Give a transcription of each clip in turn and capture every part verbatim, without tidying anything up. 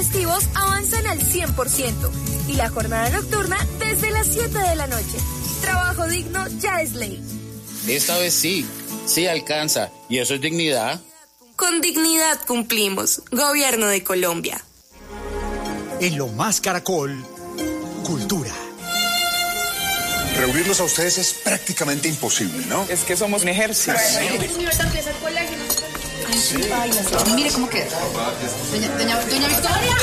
festivos avanzan al cien por ciento y la jornada nocturna desde las siete de la noche. Trabajo digno ya es ley. Esta vez sí, sí alcanza. ¿Y eso es dignidad? Con dignidad cumplimos. Gobierno de Colombia. En Lo Más Caracol, cultura. Reunirlos a ustedes es prácticamente imposible, ¿no? Es que somos un ejército. Sí. Ay, no, mire cómo queda. Doña, doña, doña Victoria.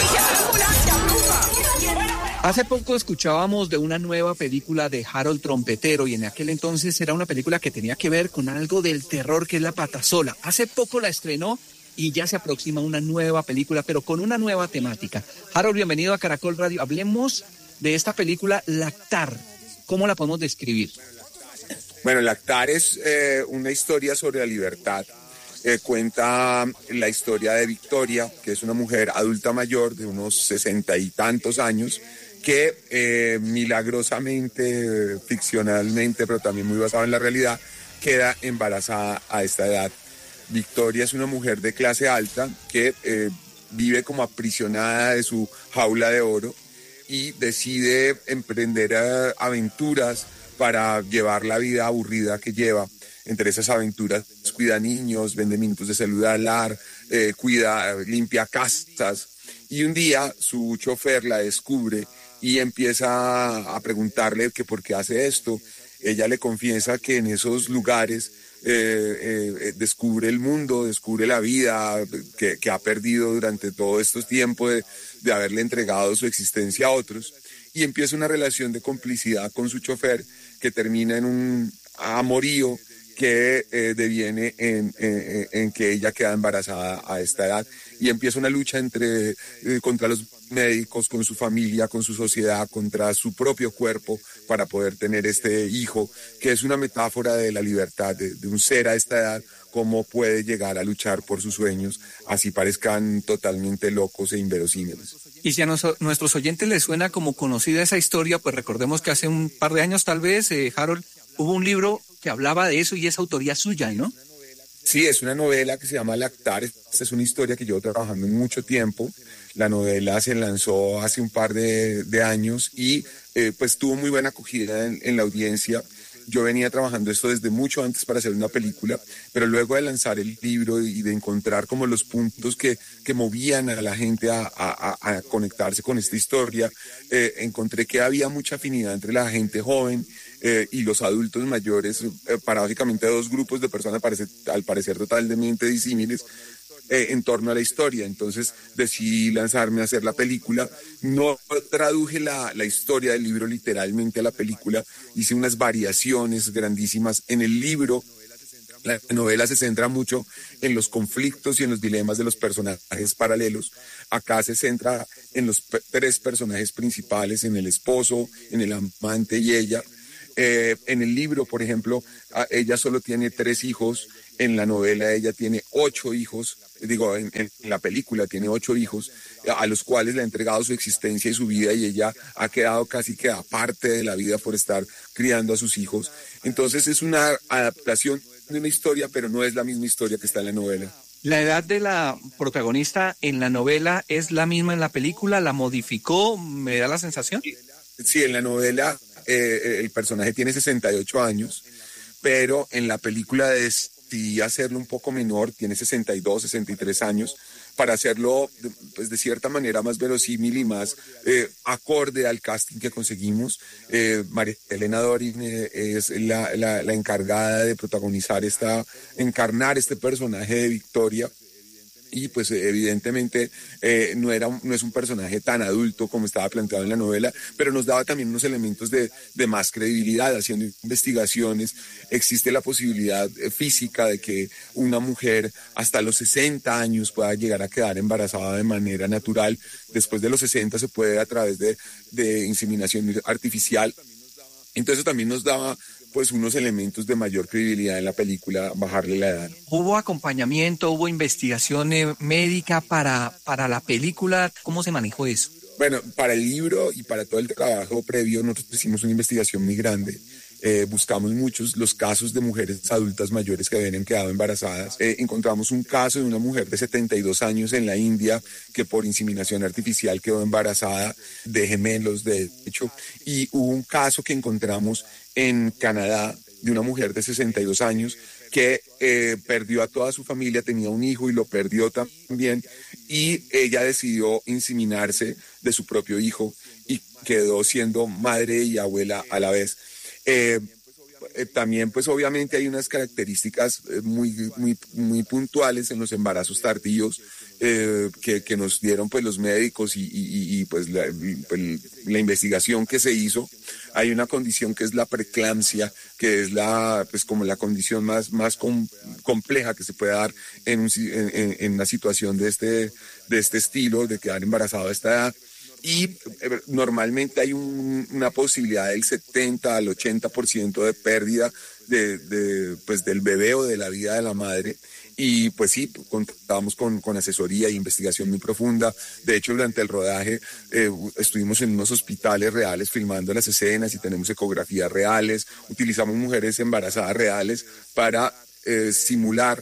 Hace poco escuchábamos de una nueva película de Harold Trompetero y en aquel entonces era una película que tenía que ver con algo del terror que es La Patasola. Hace poco la estrenó y ya se aproxima una nueva película, pero con una nueva temática. Harold, bienvenido a Caracol Radio. Hablemos de esta película Lactar. ¿Cómo la podemos describir? Bueno, Lactar es eh, una historia sobre la libertad. Eh, cuenta la historia de Victoria, que es una mujer adulta mayor de unos sesenta y tantos años, que eh, milagrosamente, ficcionalmente, pero también muy basado en la realidad, queda embarazada a esta edad. Victoria es una mujer de clase alta que eh, vive como aprisionada de su jaula de oro y decide emprender uh, aventuras para llevar la vida aburrida que lleva. Entre esas aventuras cuida niños, vende minutos de celular, eh, cuida, limpia casas. Y un día su chofer la descubre y empieza a preguntarle que por qué hace esto. Ella le confiesa que en esos lugares eh, eh, descubre el mundo, descubre la vida que, que ha perdido durante todos estos tiempos de, de haberle entregado su existencia a otros. Y empieza una relación de complicidad con su chofer que termina en un amorío que eh, deviene en, en, en que ella queda embarazada a esta edad y empieza una lucha entre eh, contra los médicos, con su familia, con su sociedad, contra su propio cuerpo para poder tener este hijo, que es una metáfora de la libertad de, de un ser a esta edad, cómo puede llegar a luchar por sus sueños, así parezcan totalmente locos e inverosímiles. Y si a nos, nuestros oyentes les suena como conocida esa historia, pues recordemos que hace un par de años tal vez, eh, Harold, hubo un libro que hablaba de eso y es autoría suya, ¿no? Sí, es una novela que se llama Lactar. Esta es una historia que llevo trabajando en mucho tiempo. La novela se lanzó hace un par de, de años y eh, pues tuvo muy buena acogida en, en la audiencia. Yo venía trabajando esto desde mucho antes para hacer una película, pero luego de lanzar el libro y de encontrar como los puntos que, que movían a la gente a, a, a conectarse con esta historia, eh, encontré que había mucha afinidad entre la gente joven eh, y los adultos mayores, eh, para básicamente dos grupos de personas parece, al parecer totalmente disímiles, Eh, en torno a la historia. Entonces decidí lanzarme a hacer la película. No traduje la, la historia del libro literalmente a la película, hice unas variaciones grandísimas. En el libro, la novela se centra mucho en los conflictos y en los dilemas de los personajes paralelos. Acá se centra en los pe- tres personajes principales, en el esposo, en el amante y ella. Eh, en el libro, por ejemplo, ella solo tiene tres hijos. En la novela ella tiene ocho hijos, digo, en, en la película tiene ocho hijos, a los cuales le ha entregado su existencia y su vida, y ella ha quedado casi que aparte de la vida por estar criando a sus hijos. Entonces es una adaptación de una historia, pero no es la misma historia que está en la novela. ¿La edad de la protagonista en la novela es la misma en la película? ¿La modificó? ¿Me da la sensación? Sí, en la novela eh, el personaje tiene sesenta y ocho años, pero en la película decidí hacerlo un poco menor, tiene sesenta y dos, sesenta y tres años, para hacerlo pues, de cierta manera más verosímil y más eh, acorde al casting que conseguimos. Eh, María Elena Dorin eh, es la, la, la encargada de protagonizar esta, encarnar este personaje de Victoria. Y pues evidentemente eh, no, era, no es un personaje tan adulto como estaba planteado en la novela, pero nos daba también unos elementos de, de más credibilidad. Haciendo investigaciones, existe la posibilidad eh, física de que una mujer hasta los sesenta años pueda llegar a quedar embarazada de manera natural. Después de los sesenta se puede a través de, de inseminación artificial. Entonces también nos daba pues unos elementos de mayor credibilidad en la película, bajarle la edad. ¿Hubo acompañamiento, hubo investigación eh, médica para, para la película? ¿Cómo se manejó eso? Bueno, para el libro y para todo el trabajo previo nosotros hicimos una investigación muy grande Eh, buscamos muchos los casos de mujeres adultas mayores que habían quedado embarazadas. Eh, encontramos un caso de una mujer de setenta y dos años en la India que por inseminación artificial quedó embarazada de gemelos, de hecho, y hubo un caso que encontramos en Canadá de una mujer de sesenta y dos años que eh, perdió a toda su familia, tenía un hijo y lo perdió también, y ella decidió inseminarse de su propio hijo y quedó siendo madre y abuela a la vez. Eh, eh, también pues obviamente hay unas características eh, muy, muy, muy puntuales en los embarazos tardíos eh, que, que nos dieron pues los médicos y, y, y pues, la, pues la investigación que se hizo. Hay una condición que es la preeclampsia, que es la pues como la condición más, más com, compleja que se puede dar en, un, en, en una situación de este, de este estilo, de quedar embarazado a esta edad. Y normalmente hay un, una posibilidad del setenta al ochenta por ciento de pérdida de, de, pues del bebé o de la vida de la madre. Y pues sí, contábamos con, con asesoría e investigación muy profunda. De hecho, durante el rodaje eh, estuvimos en unos hospitales reales filmando las escenas y tenemos ecografías reales. Utilizamos mujeres embarazadas reales para eh, simular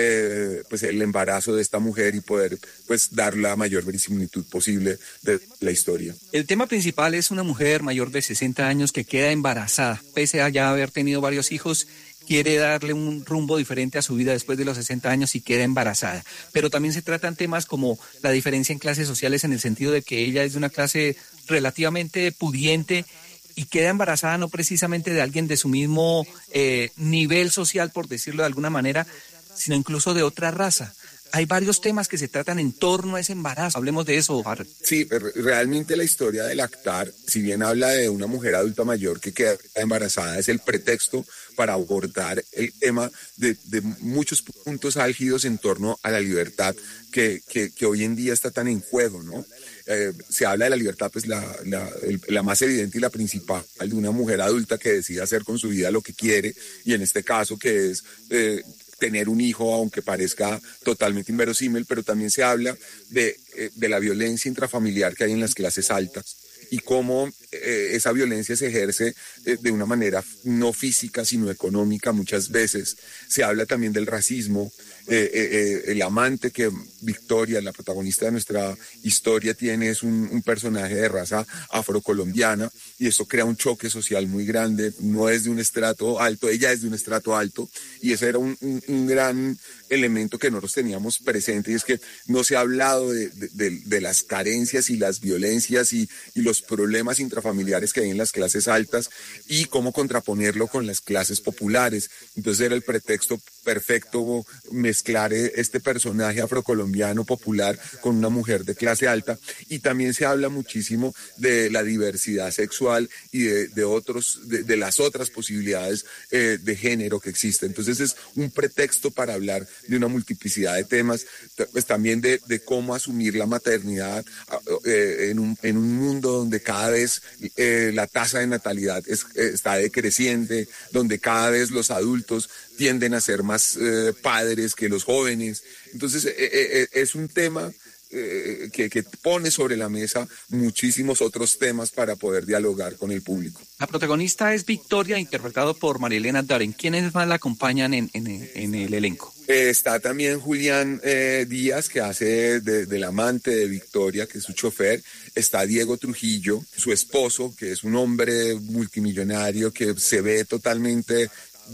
Eh, pues el embarazo de esta mujer y poder pues dar la mayor verisimilitud posible de la historia. El tema principal es una mujer mayor de sesenta años que queda embarazada, pese a ya haber tenido varios hijos, quiere darle un rumbo diferente a su vida después de los sesenta años y queda embarazada. Pero también se tratan temas como la diferencia en clases sociales, en el sentido de que ella es de una clase relativamente pudiente y queda embarazada no precisamente de alguien de su mismo eh, nivel social, por decirlo de alguna manera, sino incluso de otra raza. Hay varios temas que se tratan en torno a ese embarazo. Hablemos de eso, Harold. Sí, realmente la historia de lactar, si bien habla de una mujer adulta mayor que queda embarazada, es el pretexto para abordar el tema de, de muchos puntos álgidos en torno a la libertad que, que, que hoy en día está tan en juego, ¿no? Eh, se habla de la libertad, pues la, la, el, la más evidente y la principal, de una mujer adulta que decide hacer con su vida lo que quiere, y en este caso que es Eh, tener un hijo, aunque parezca totalmente inverosímil, pero también se habla de, de la violencia intrafamiliar que hay en las clases altas y cómo eh, esa violencia se ejerce eh, de una manera no física, sino económica muchas veces. Se habla también del racismo. Eh, eh, el amante que Victoria, la protagonista de nuestra historia, tiene es un, un personaje de raza afrocolombiana, y eso crea un choque social muy grande. No es de un estrato alto, ella es de un estrato alto, y ese era un, un, un gran elemento que nosotros teníamos presente, y es que no se ha hablado de, de, de, de las carencias y las violencias y, y los problemas intrafamiliares que hay en las clases altas y cómo contraponerlo con las clases populares. Entonces era el pretexto perfecto mezclar este personaje afrocolombiano popular con una mujer de clase alta. Y también se habla muchísimo de la diversidad sexual y de, de otros de, de las otras posibilidades eh, de género que existen. Entonces es un pretexto para hablar de una multiplicidad de temas, pues también de, de cómo asumir la maternidad eh, en, un, en un mundo donde cada vez eh, la tasa de natalidad es, eh, está decreciente, donde cada vez los adultos tienden a ser más eh, padres que los jóvenes. Entonces eh, eh, es un tema eh, que, que pone sobre la mesa muchísimos otros temas para poder dialogar con el público. La protagonista es Victoria, interpretado por Marielena Darén. ¿Quiénes más la acompañan en, en, en el elenco? Eh, está también Julián eh, Díaz, que hace de, del amante de Victoria, que es su chofer. Está Diego Trujillo, su esposo, que es un hombre multimillonario que se ve totalmente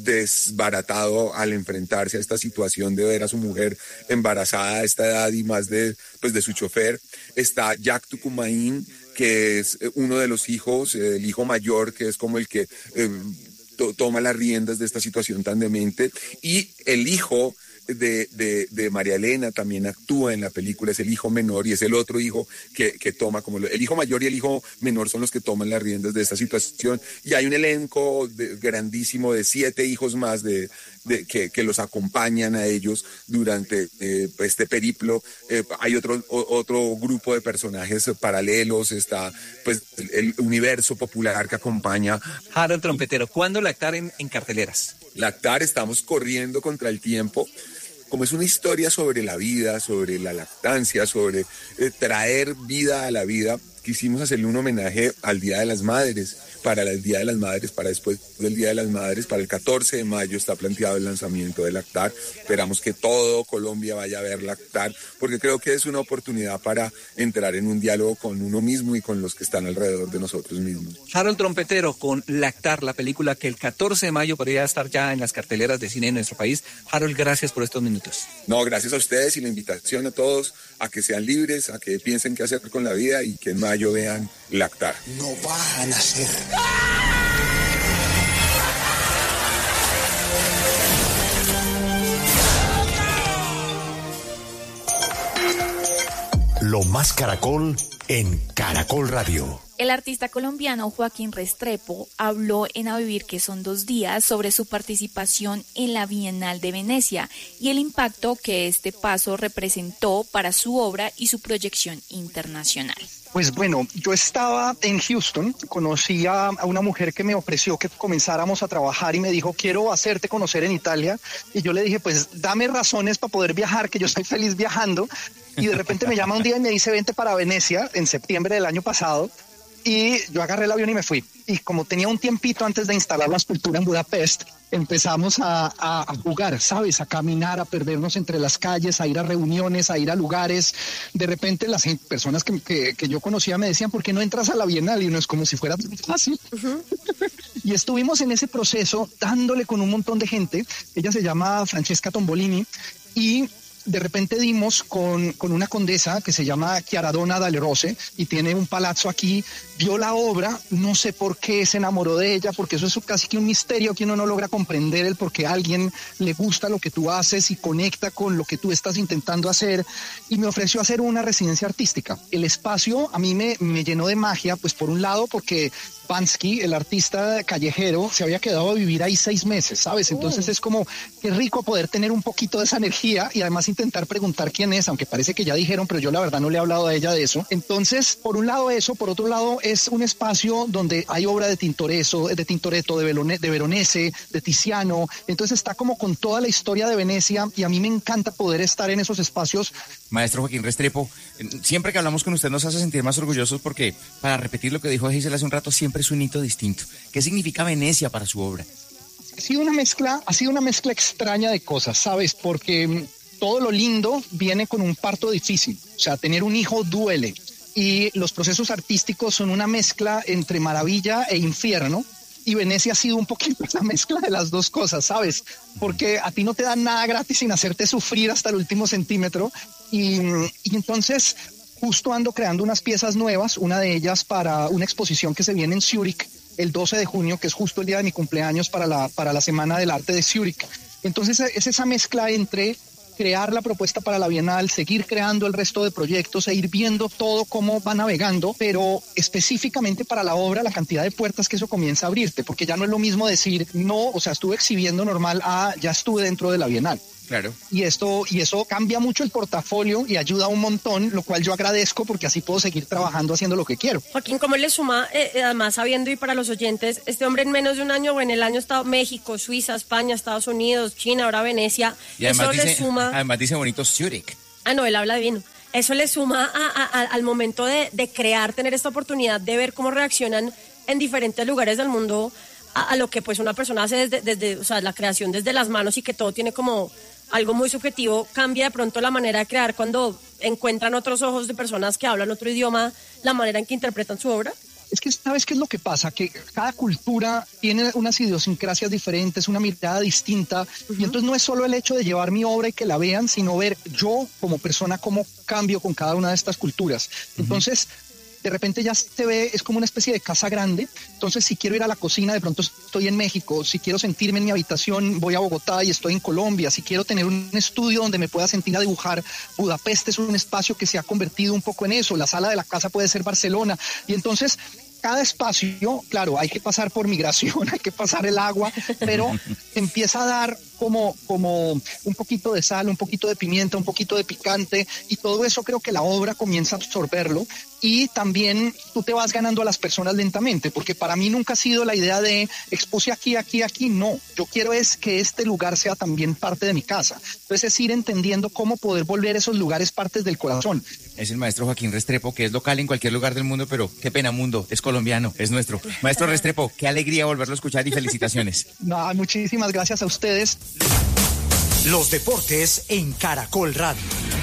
desbaratado al enfrentarse a esta situación de ver a su mujer embarazada a esta edad y más de, pues, de su chofer. Está Jack Tucumaín, que es uno de los hijos, el hijo mayor, que es como el que eh, to- toma las riendas de esta situación tan demente, y el hijo de, de, de María Elena también actúa en la película, es el hijo menor y es el otro hijo que, que toma como lo, el hijo mayor y el hijo menor son los que toman las riendas de esta situación, y hay un elenco de, grandísimo de siete hijos más de, de que, que los acompañan a ellos durante eh, este periplo. Eh, hay otro, o, otro grupo de personajes paralelos, está pues el universo popular que acompaña. Harold Trompetero, ¿cuándo lactar en, en carteleras? Lactar, estamos corriendo contra el tiempo. Como es una historia sobre la vida, sobre la lactancia, sobre eh, traer vida a la vida, quisimos hacerle un homenaje al Día de las Madres, para el Día de las Madres, para después del Día de las Madres, para el catorce de mayo está planteado el lanzamiento de Lactar. Esperamos que todo Colombia vaya a ver Lactar, porque creo que es una oportunidad para entrar en un diálogo con uno mismo y con los que están alrededor de nosotros mismos. Harold Trompetero con Lactar, la película que el catorce de mayo podría estar ya en las carteleras de cine en nuestro país. Harold, gracias por estos minutos. No, gracias a ustedes y la invitación a todos a que sean libres, a que piensen qué hacer con la vida y que en mayo vean Lactar. No van a ser. Lo más Caracol en Caracol Radio. El artista colombiano Joaquín Restrepo habló en A Vivir que son dos días sobre su participación en la Bienal de Venecia y el impacto que este paso representó para su obra y su proyección internacional. Pues bueno, yo estaba en Houston, conocí a una mujer que me ofreció que comenzáramos a trabajar y me dijo, quiero hacerte conocer en Italia. Y yo le dije, pues dame razones para poder viajar, que yo soy feliz viajando. Y de repente me llama un día y me dice, vente para Venecia en septiembre del año pasado. Y yo agarré el avión y me fui. Y como tenía un tiempito antes de instalar la escultura en Budapest, empezamos a, a, a jugar, ¿sabes? A caminar, a perdernos entre las calles, a ir a reuniones, a ir a lugares. De repente las personas que, que, que yo conocía me decían, ¿por qué no entras a la Bienal? Y no es como si fuera tan fácil. Uh-huh. Y estuvimos en ese proceso dándole con un montón de gente. Ella se llama Francesca Tombolini y de repente dimos con, con una condesa que se llama Chiaradonna dalle Rose y tiene un palazzo aquí, vio la obra, no sé por qué se enamoró de ella, porque eso es casi que un misterio que uno no logra comprender el por qué a alguien le gusta lo que tú haces y conecta con lo que tú estás intentando hacer, y me ofreció hacer una residencia artística. El espacio a mí me, me llenó de magia, pues por un lado porque Bansky, el artista callejero, se había quedado a vivir ahí seis meses, ¿sabes? Entonces uh. es como, qué rico poder tener un poquito de esa energía y además intentar preguntar quién es, aunque parece que ya dijeron, pero yo la verdad no le he hablado a ella de eso. Entonces, por un lado eso, por otro lado es un espacio donde hay obra de Tintoretto, de Tintoretto, de, Velone, de Veronese, de Tiziano, entonces está como con toda la historia de Venecia y a mí me encanta poder estar en esos espacios. Maestro Joaquín Restrepo, siempre que hablamos con usted nos hace sentir más orgullosos porque, para repetir lo que dijo Gisela hace un rato, siempre es un hito distinto. ¿Qué significa Venecia para su obra? Ha sido una mezcla, ha sido una mezcla extraña de cosas, ¿sabes? Porque todo lo lindo viene con un parto difícil. O sea, tener un hijo duele. Y los procesos artísticos son una mezcla entre maravilla e infierno. Y Venecia ha sido un poquito esa mezcla de las dos cosas, ¿sabes? Porque a ti no te dan nada gratis sin hacerte sufrir hasta el último centímetro. Y, y entonces justo ando creando unas piezas nuevas, una de ellas para una exposición que se viene en Zúrich el doce de junio, que es justo el día de mi cumpleaños, para la, para la Semana del Arte de Zúrich. Entonces es esa mezcla entre crear la propuesta para la Bienal, seguir creando el resto de proyectos e ir viendo todo cómo va navegando, pero específicamente para la obra, la cantidad de puertas que eso comienza a abrirte, porque ya no es lo mismo decir, no, o sea, estuve exhibiendo normal, a ya estuve dentro de la Bienal. Claro. Y esto, y eso cambia mucho el portafolio y ayuda un montón, lo cual yo agradezco porque así puedo seguir trabajando haciendo lo que quiero. Joaquín, ¿cómo le suma, eh, además sabiendo y para los oyentes, este hombre en menos de un año o en el año ha estado México, Suiza, España, Estados Unidos, China, ahora Venecia? Y además, eso dice, le suma... además dice bonito Zúrich. Ah, no, él habla divino. Eso le suma a, a, a, al momento de, de crear, tener esta oportunidad de ver cómo reaccionan en diferentes lugares del mundo a, a lo que pues una persona hace desde, desde, o sea, la creación desde las manos, y que todo tiene como algo muy subjetivo. Cambia de pronto la manera de crear cuando encuentran otros ojos de personas que hablan otro idioma, la manera en que interpretan su obra. Es que, ¿sabes qué es lo que pasa? Que cada cultura tiene unas idiosincrasias diferentes, una mirada distinta, uh-huh. y entonces no es solo el hecho de llevar mi obra y que la vean, sino ver yo como persona cómo cambio con cada una de estas culturas. Uh-huh. Entonces, de repente ya se ve, es como una especie de casa grande. Entonces, si quiero ir a la cocina, de pronto estoy en México. Si quiero sentirme en mi habitación, voy a Bogotá y estoy en Colombia. Si quiero tener un estudio donde me pueda sentir a dibujar, Budapest es un espacio que se ha convertido un poco en eso. La sala de la casa puede ser Barcelona. Y entonces, cada espacio, claro, hay que pasar por migración, hay que pasar el agua, pero empieza a dar como, como un poquito de sal, un poquito de pimienta, un poquito de picante, y todo eso creo que la obra comienza a absorberlo. Y también tú te vas ganando a las personas lentamente, porque para mí nunca ha sido la idea de expuse aquí, aquí, aquí, no. Yo quiero es que este lugar sea también parte de mi casa. Entonces es ir entendiendo cómo poder volver esos lugares partes del corazón. Es el maestro Joaquín Restrepo, que es local en cualquier lugar del mundo, pero qué pena mundo, es colombiano, es nuestro. Maestro Restrepo, qué alegría volverlo a escuchar y felicitaciones. No, muchísimas gracias a ustedes. Los deportes en Caracol Radio.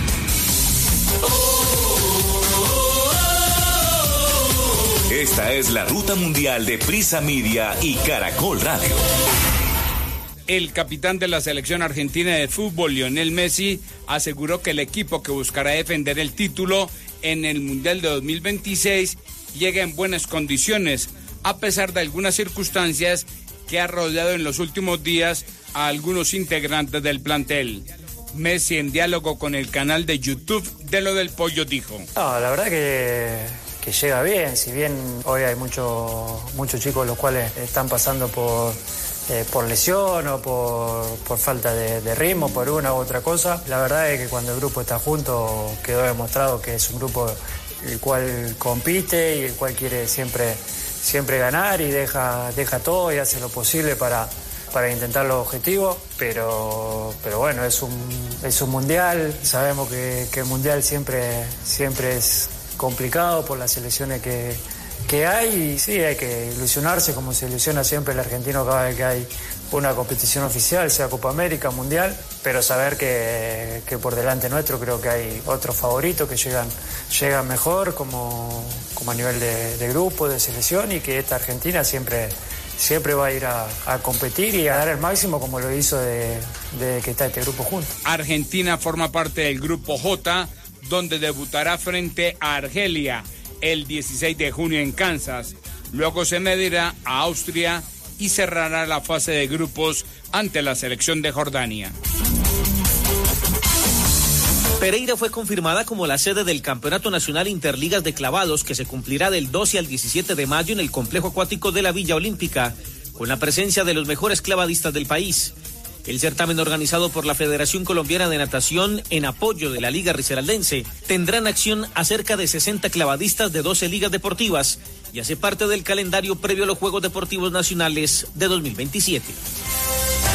Esta es la ruta mundial de Prisa Media y Caracol Radio. El capitán de la selección argentina de fútbol, Lionel Messi, aseguró que el equipo que buscará defender el título en el Mundial de dos mil veintiséis llega en buenas condiciones, a pesar de algunas circunstancias que ha rodeado en los últimos días a algunos integrantes del plantel. Messi, en diálogo con el canal de YouTube de Lo del Pollo, dijo: No, la verdad que, que llega bien, si bien hoy hay muchos muchos chicos los cuales están pasando por, eh, por lesión o por, por falta de, de ritmo, por una u otra cosa. La verdad es que cuando el grupo está junto quedó demostrado que es un grupo el cual compite y el cual quiere siempre, siempre ganar y deja, deja todo y hace lo posible para... para intentar los objetivos, pero, pero bueno, es un, es un mundial, sabemos que, que el mundial siempre, siempre es complicado por las selecciones que, que hay, y sí, hay que ilusionarse como se ilusiona siempre el argentino cada vez que hay una competición oficial, sea Copa América, Mundial, pero saber que, que por delante nuestro creo que hay otros favoritos que llegan, llegan mejor como, como a nivel de, de grupo, de selección, y que esta Argentina siempre... siempre va a ir a, a competir y a dar el máximo como lo hizo de, de que está este grupo junto. Argentina forma parte del grupo J, donde debutará frente a Argelia el dieciséis de junio en Kansas. Luego se medirá a Austria y cerrará la fase de grupos ante la selección de Jordania. Pereira fue confirmada como la sede del Campeonato Nacional Interligas de Clavados, que se cumplirá del doce al diecisiete de mayo en el Complejo Acuático de la Villa Olímpica, con la presencia de los mejores clavadistas del país. El certamen, organizado por la Federación Colombiana de Natación en apoyo de la Liga Risaraldense, tendrá en acción a cerca de sesenta clavadistas de doce ligas deportivas y hace parte del calendario previo a los Juegos Deportivos Nacionales de dos mil veintisiete.